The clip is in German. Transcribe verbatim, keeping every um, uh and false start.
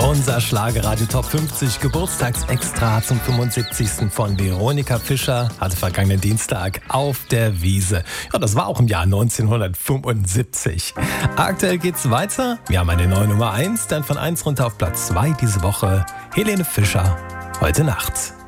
Unser Schlagerradio Top fünfzig Geburtstagsextra zum fünfundsiebzigsten von Veronika Fischer hatte vergangenen Dienstag auf der Wiesn. Ja, das war auch im Jahr neunzehnhundertfünfundsiebzig. Aktuell geht's weiter. Wir haben eine neue Nummer eins, dann von eins runter auf Platz zwei diese Woche. Helene Fischer, Heute Nacht.